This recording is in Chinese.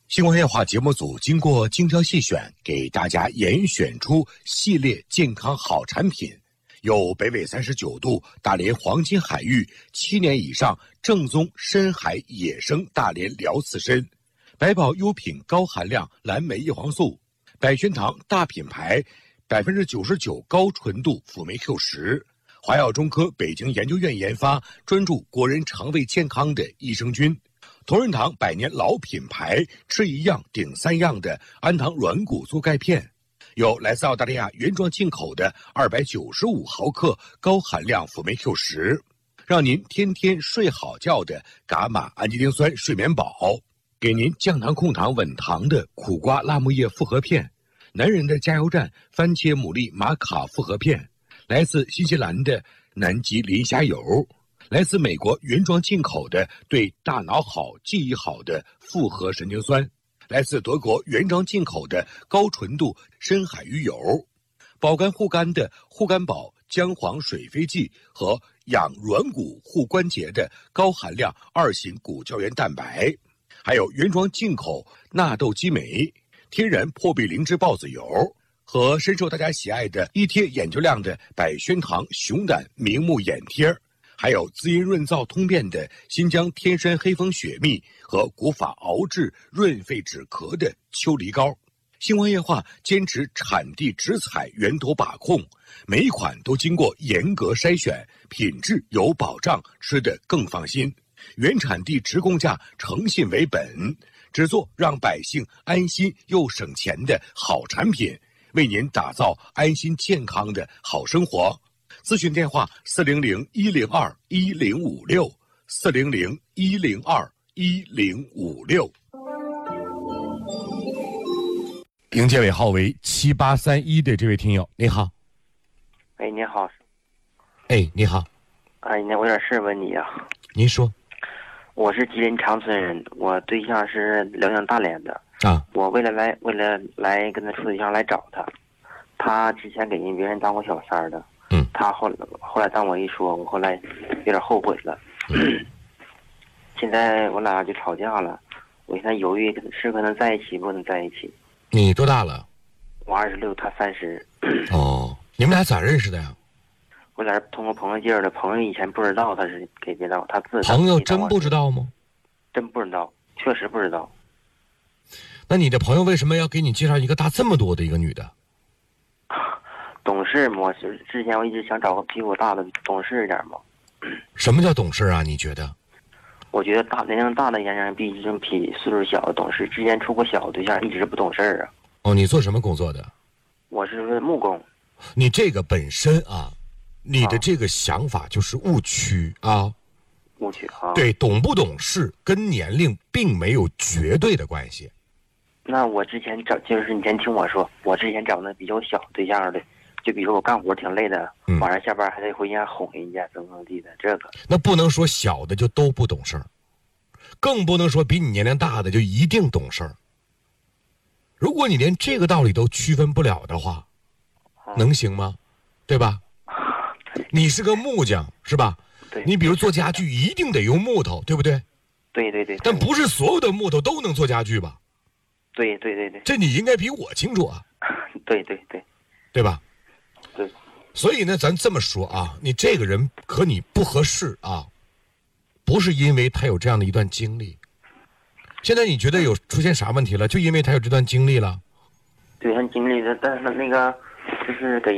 星光夜话节目组经过精挑细选，给大家严选出系列健康好产品，有北纬39度大连黄金海域7年以上正宗深海野生大连辽刺参，百宝优品高含量蓝莓叶黄素，百轩堂大品牌99%高纯度辅酶 Q10，华药中科北京研究院研发，专注国人肠胃健康的益生菌。同仁堂100年老品牌，吃一样顶3样的安糖软骨素钙片，有来自澳大利亚原装进口的295毫克高含量辅酶 Q10，让您天天睡好觉的伽马氨基丁酸睡眠宝，给您降糖控糖稳糖的苦瓜辣木叶复合片，男人的加油站番茄牡蛎玛卡复合片，来自新西兰的南极磷虾油，来自美国原装进口的对大脑好记忆好的复合神经酸，来自德国原装进口的高纯度深海鱼油，保肝护肝的护肝宝姜黄水飞剂和养软骨护关节的高含量2型骨胶原蛋白，还有原装进口纳豆激酶、天然破壁灵芝孢子油和深受大家喜爱的一贴眼球亮的百轩堂熊胆明目眼贴，还有滋阴润燥通便的新疆天山黑蜂雪蜜和古法熬制润肺止咳的秋梨膏。星光夜话坚持产地直采源头把控，每一款都经过严格筛选，品质有保障，吃得更放心。原产地直供价，诚信为本，只做让百姓安心又省钱的好产品，为您打造安心健康的好生活。咨询电话400-102-156，400-102-156。迎接尾号为7831的这位听友，你好。 哎，你好。 哎，你好。 哎，我有点事问你啊。 您说。 我是吉林长春人，我对象是辽宁大连的啊。 我为了来跟他处对象来找他，他之前给别人当过小三的。他后来当我一说，我后来有点后悔了。现在我俩就吵架了，我现在犹豫是跟他在一起不能在一起。 你多大了？ 我26，他30。 哦，你们俩咋认识的呀？ 我俩通过朋友介绍的，朋友以前不知道他是给介绍，他自己朋友真不知道吗？ 真不知道，确实不知道。 那你的朋友为什么要给你介绍一个大这么多的一个女的？ 懂事嘛，之前我一直想找个比我大的懂事一点嘛。 什么叫懂事啊？你觉得？我觉得年龄大的人比岁数小的懂事。之前处过小对象，一直不懂事啊。 哦，你做什么工作的？ 我是木工。 你这个本身啊，你的这个想法就是误区啊。 误区啊。 对，懂不懂事跟年龄并没有绝对的关系。 那我之前就是你先听我说，我之前找那比较小对象的。就比如说我干活挺累的，晚上下班还得回家哄人家怎么地的，这个那不能说小的就都不懂事儿，更不能说比你年龄大的就一定懂事儿。如果你连这个道理都区分不了的话，能行吗？对吧？你是个木匠是吧？ 对。 你比如做家具一定得用木头，对不对？ 对对对。 但不是所有的木头都能做家具吧？ 对对对对。 这你应该比我清楚啊。 对对对。 对吧？ 对， 所以呢，咱这么说啊，你这个人和你不合适啊，不是因为他有这样的一段经历。现在你觉得有出现啥问题了？就因为他有这段经历了？ 对，他经历的，但是那个就是给